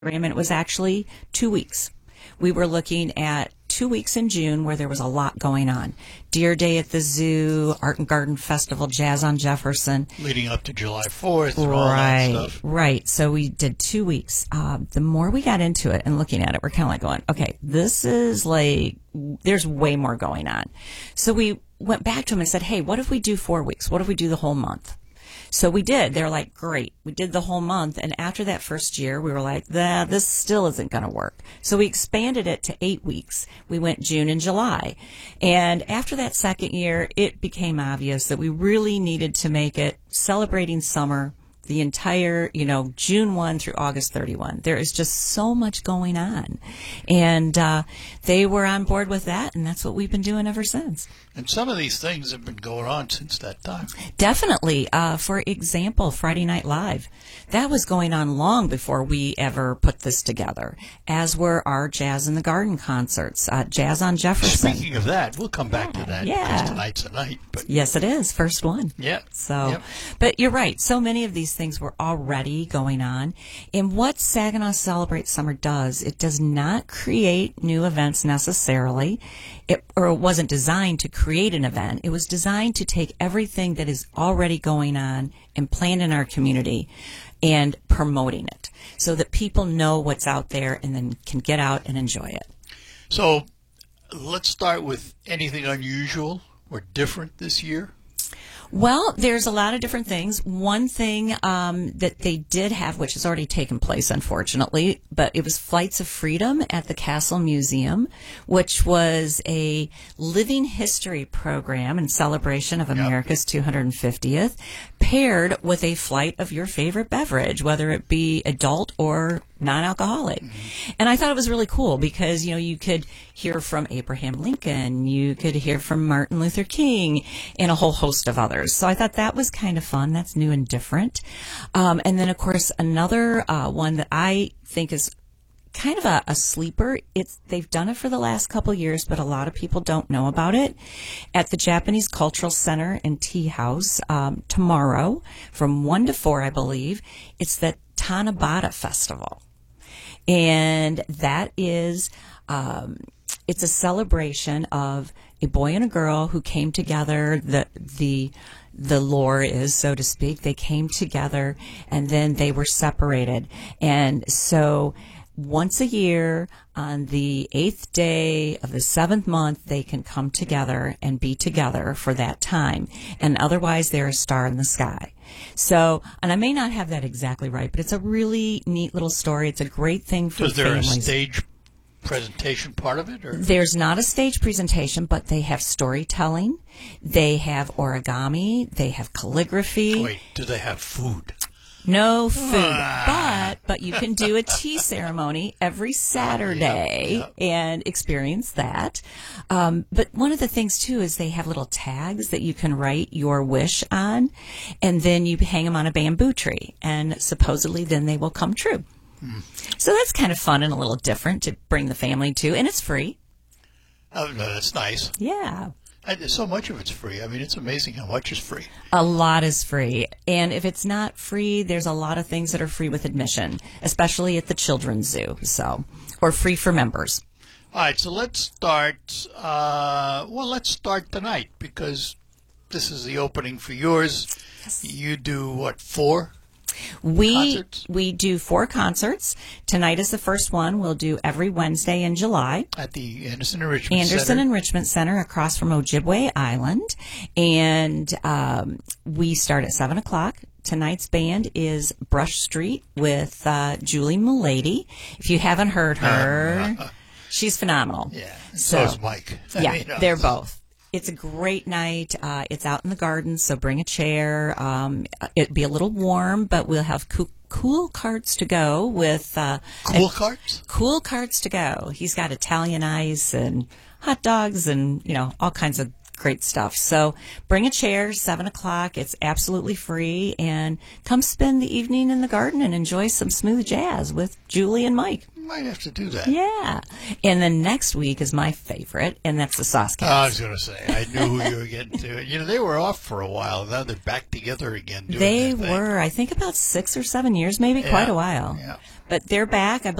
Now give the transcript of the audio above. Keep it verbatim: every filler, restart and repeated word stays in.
and it was actually two weeks. We were looking at two weeks in June where there was a lot going on. Deer Day at the Zoo, Art and Garden Festival, Jazz on Jefferson. Leading up to July fourth and all that Right, stuff. right. So we did two weeks. Um, the more we got into it and looking at it, we're kind of like going, okay, this is like, there's way more going on. So we went back to them and said, hey, what if we do four weeks? What if we do the whole month? So we did. They're like, great. We did the whole month. And after that first year, we were like, nah, this still isn't going to work. So we expanded it to eight weeks. We went June and July. And after that second year, it became obvious that we really needed to make it celebrating summer the entire, you know, June first through August thirty-first. There is just so much going on. And uh, they were on board with that, and that's what we've been doing ever since. And some of these things have been going on since that time. Definitely. Uh, for example, Friday Night Live. That was going on long before we ever put this together, as were our Jazz in the Garden concerts, uh, Jazz on Jefferson. Speaking of that, we'll come back Yeah, to that yeah. because tonight's a night. But Yes, it is. First one. yeah. So, Yep. but you're right. So many of these things were already going on. And what Saginaw Celebrate Summer does, it does not create new events necessarily. It, or it wasn't designed to create an event. It was designed to take everything that is already going on and planned in our community and promoting it so that people know what's out there and then can get out and enjoy it. So let's start with anything unusual or different this year. Well, there's a lot of different things. One thing um, that they did have, which has already taken place, unfortunately, but it was Flights of Freedom at the Castle Museum, which was a living history program in celebration of America's two hundred fiftieth, paired with a flight of your favorite beverage, whether it be adult or non-alcoholic. Mm-hmm. And I thought it was really cool because, you know, you could hear from Abraham Lincoln, you could hear from Martin Luther King, and a whole host of others. So I thought that was kind of fun. That's new and different. Um, and then, of course, another uh, one that I think is kind of a, a sleeper. It's they've done it for the last couple years, but a lot of people don't know about it. At the Japanese Cultural Center and Tea House um, tomorrow from one to four, I believe, it's the Tanabata Festival. And that is, um, it's a celebration of a boy and a girl who came together. The, the, the lore is, so to speak, they came together and then they were separated. And so once a year on the eighth day of the seventh month, they can come together and be together for that time. And otherwise, they're a star in the sky. So, and I may not have that exactly right, but it's a really neat little story. It's a great thing for Is there families. a stage presentation part of it? Or? There's not a stage presentation, but they have storytelling. They have origami. They have calligraphy. Wait, do they have food? No food, but but you can do a tea ceremony every Saturday Yep, yep. and experience that. Um, but one of the things too is they have little tags that you can write your wish on, and then you hang them on a bamboo tree, and supposedly then they will come true. Hmm. So that's kind of fun and a little different to bring the family to, and it's free. Oh, no, that's nice. Yeah. And so much of it's free. I mean, it's amazing how much is free. A lot is free. And if it's not free, there's a lot of things that are free with admission, especially at the Children's Zoo, so, or free for members. All right, so let's start, uh, well, let's start tonight because this is the opening for yours. Yes. You do, what, four? We Concerts? we do four concerts. Tonight is the first one. We'll do every Wednesday in July. At the Anderson Enrichment Anderson Center. Enrichment Center across from Ojibwe Island. And um, we start at seven o'clock. Tonight's band is Brush Street with uh, Julie Mulady. If you haven't heard her, she's phenomenal. Yeah, so, So, is Mike. Yeah, You know. they're both. It's a great night. Uh, it's out in the garden, so bring a chair. Um, it'll be a little warm, but we'll have cool, cool carts to go with... Uh, Cool a- carts? Cool carts to go. He's got Italian ice and hot dogs and, you know, all kinds of great stuff. So bring a chair, seven o'clock. It's absolutely free. And come spend the evening in the garden and enjoy some smooth jazz with Julie and Mike. might have to do that. Yeah. And then next week is my favorite, and that's the Sauce Cats. I was going to say, I knew who you were getting to. You know, they were off for a while. Now they're back together again doing They their thing. were, I think, about six or seven years, maybe, Yeah, quite a while. yeah. But they're back. I